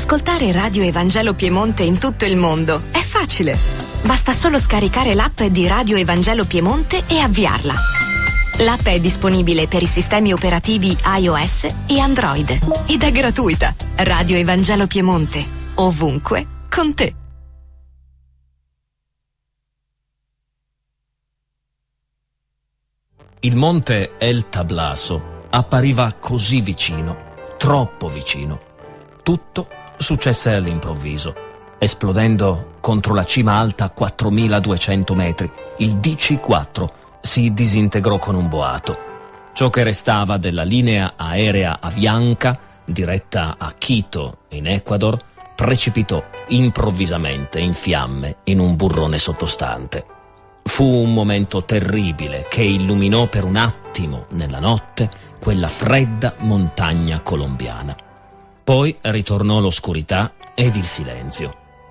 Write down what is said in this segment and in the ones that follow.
Ascoltare Radio Evangelo Piemonte in tutto il mondo è facile. Basta solo scaricare l'app di Radio Evangelo Piemonte e avviarla. L'app è disponibile per i sistemi operativi iOS e Android ed è gratuita. Radio Evangelo Piemonte, ovunque, con te. Il monte El Tablaso appariva così vicino, troppo vicino. Tutto successe all'improvviso, esplodendo contro la cima alta a 4.200 metri. Il DC-4 si disintegrò con un boato. Ciò che restava della linea aerea Avianca, diretta a Quito, in Ecuador, precipitò improvvisamente in fiamme in un burrone sottostante. Fu un momento terribile che illuminò per un attimo nella notte quella fredda montagna colombiana. Poi ritornò l'oscurità ed il silenzio.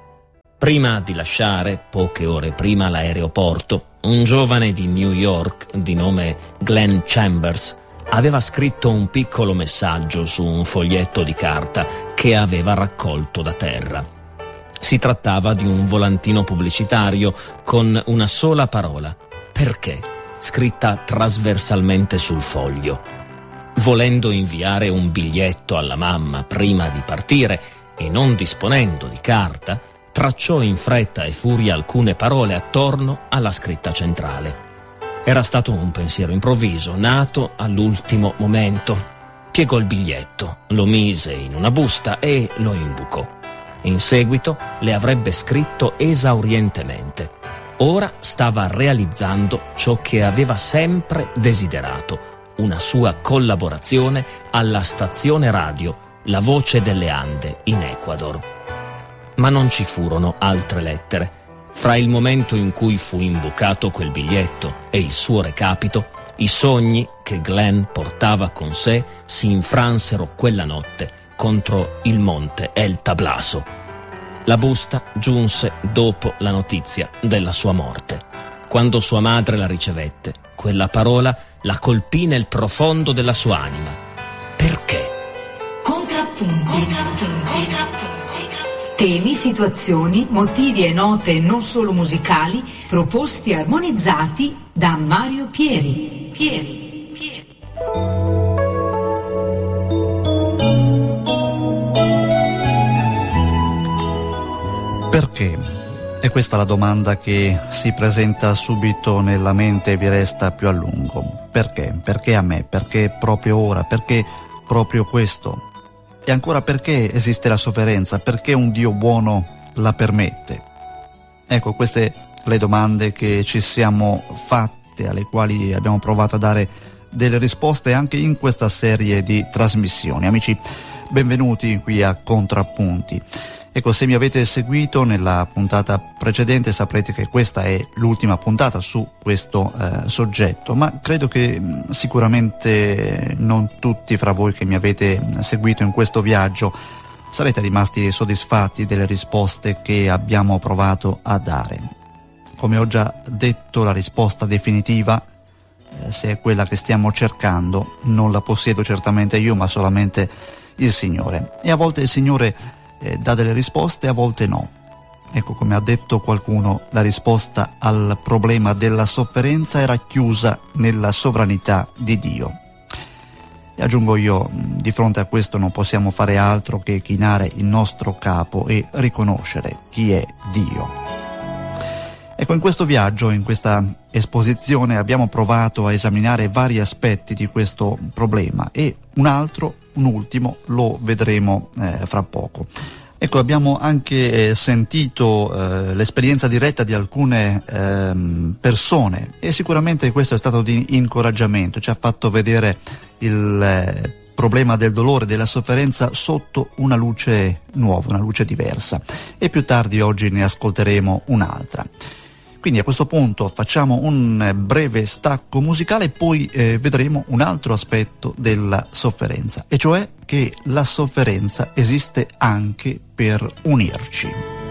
Prima di lasciare, poche ore prima, l'aeroporto, un giovane di New York di nome Glenn Chambers aveva scritto un piccolo messaggio su un foglietto di carta che aveva raccolto da terra. Si trattava di un volantino pubblicitario con una sola parola, perché, scritta trasversalmente sul foglio. Volendo inviare un biglietto alla mamma prima di partire e non disponendo di carta, tracciò in fretta e furia alcune parole attorno alla scritta centrale. Era stato un pensiero improvviso, nato all'ultimo momento. Piegò il biglietto, lo mise in una busta e lo imbucò. In seguito le avrebbe scritto esaurientemente. Ora stava realizzando ciò che aveva sempre desiderato, una sua collaborazione alla stazione radio La Voce delle Ande in Ecuador. Ma non ci furono altre lettere. Fra il momento in cui fu imbucato quel biglietto e il suo recapito, i sogni che Glenn portava con sé si infransero quella notte contro il monte El Tablaso. La busta giunse dopo la notizia della sua morte. Quando sua madre la ricevette, quella parola la colpì nel profondo della sua anima. Perché? Contrappunti. Temi, situazioni, motivi e note non solo musicali, proposti e armonizzati da Mario Pieri. Perché? È questa la domanda che si presenta subito nella mente e vi resta più a lungo. Perché? Perché a me? Perché proprio ora? Perché proprio questo? E ancora, perché esiste la sofferenza? Perché un Dio buono la permette? Ecco, queste le domande che ci siamo fatte, alle quali abbiamo provato a dare delle risposte anche in questa serie di trasmissioni. Amici, benvenuti qui a Contrappunti. Ecco, se mi avete seguito nella puntata precedente saprete che questa è l'ultima puntata su questo soggetto, ma credo che sicuramente non tutti fra voi che mi avete seguito in questo viaggio sarete rimasti soddisfatti delle risposte che abbiamo provato a dare. Come ho già detto, la risposta definitiva, se è quella che stiamo cercando, non la possiedo certamente io, ma solamente il Signore. E a volte il Signore dà delle risposte, a volte no. Ecco, come ha detto qualcuno, la risposta al problema della sofferenza era chiusa nella sovranità di Dio. E aggiungo io, di fronte a questo non possiamo fare altro che chinare il nostro capo e riconoscere chi è Dio. Ecco, in questo viaggio, in questa esposizione, abbiamo provato a esaminare vari aspetti di questo problema e un ultimo, lo vedremo fra poco. Ecco, abbiamo anche sentito l'esperienza diretta di alcune persone e sicuramente questo è stato di incoraggiamento, ci ha fatto vedere il problema del dolore, della sofferenza sotto una luce nuova, una luce diversa, e più tardi oggi ne ascolteremo un'altra. Quindi a questo punto facciamo un breve stacco musicale e poi vedremo un altro aspetto della sofferenza, e cioè che la sofferenza esiste anche per unirci.